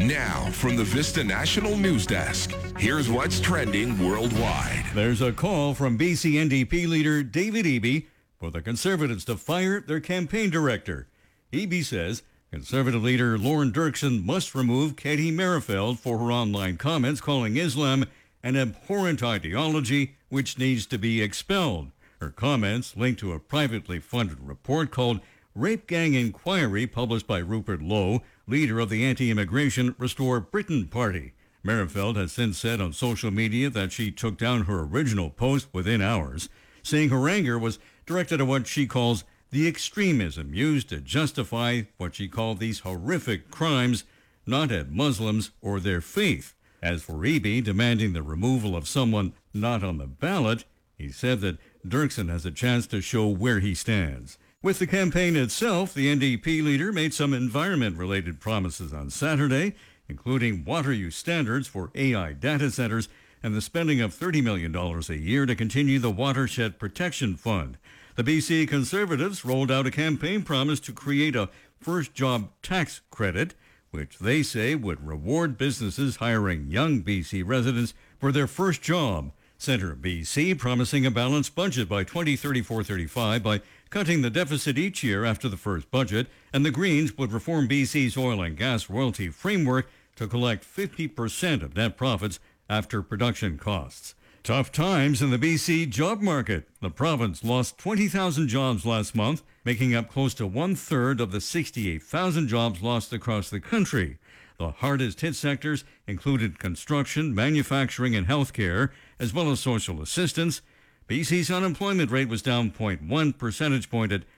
Now, from the Vista National News Desk, here's what's trending worldwide. There's a call from BC NDP leader David Eby for the Conservatives to fire their campaign director. Eby says Conservative leader Lauren Dirksen must remove Katie Merifeld for her online comments calling Islam an abhorrent ideology which needs to be expelled. Her comments linked to a privately funded report called Rape Gang Inquiry published by Rupert Lowe, leader of the anti-immigration Restore Britain Party. Merifeld has since said on social media that she took down her original post within hours, saying her anger was directed at what she calls the extremism used to justify what she called these horrific crimes, not at Muslims or their faith. As for Eby demanding the removal of someone not on the ballot, he said that Dirksen has a chance to show where he stands. With the campaign itself, the NDP leader made some environment-related promises on Saturday, including water use standards for AI data centers and the spending of $30 million a year to continue the Watershed Protection Fund. The BC Conservatives rolled out a campaign promise to create a first job tax credit, which they say would reward businesses hiring young BC residents for their first job. Centre BC promising a balanced budget by 2034-35 by cutting the deficit each year after the first budget, and the Greens would reform BC's oil and gas royalty framework to collect 50% of net profits after production costs. Tough times in the BC job market. The province lost 20,000 jobs last month, making up close to one-third of the 68,000 jobs lost across the country. The hardest hit sectors included construction, manufacturing, and healthcare, as well as social assistance. BC's unemployment rate was down 0.1 percentage point at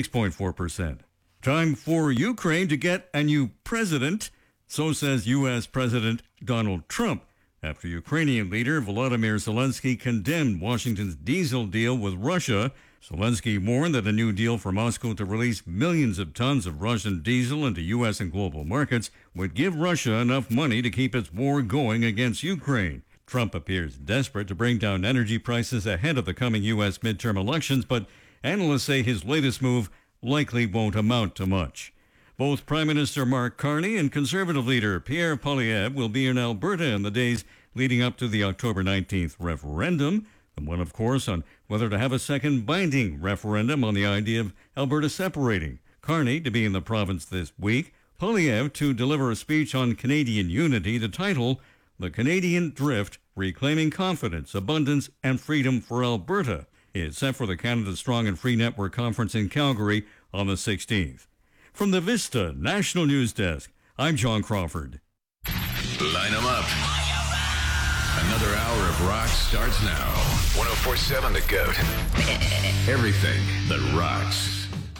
6.4%. Time for Ukraine to get a new president, so says U.S. President Donald Trump, after Ukrainian leader Volodymyr Zelensky condemned Washington's diesel deal with Russia. Zelensky warned that a new deal for Moscow to release millions of tons of Russian diesel into U.S. and global markets would give Russia enough money to keep its war going against Ukraine. Trump appears desperate to bring down energy prices ahead of the coming U.S. midterm elections, but analysts say his latest move likely won't amount to much. Both Prime Minister Mark Carney and Conservative leader Pierre Poilievre will be in Alberta in the days leading up to the October 19th referendum, and one, of course, on whether to have a second binding referendum on the idea of Alberta separating. Carney to be in the province this week, Poilievre to deliver a speech on Canadian unity, the title, The Canadian Drift, Reclaiming Confidence, Abundance, and Freedom for Alberta. It's set for the Canada Strong and Free Network Conference in Calgary on the 16th. From the Vista National News Desk, I'm John Crawford. Line them up. Another hour of rock starts now. 104.7 The Goat. Everything that rocks.